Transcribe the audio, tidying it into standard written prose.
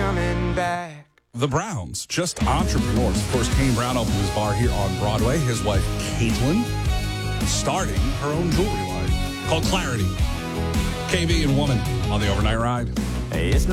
coming back. The Browns, just entrepreneurs. Of course, Kane Brown opened his bar here on Broadway. His wife, Caitlin, starting her own jewelry line called Clarity. KB and Woman on the Overnight Ride. It's not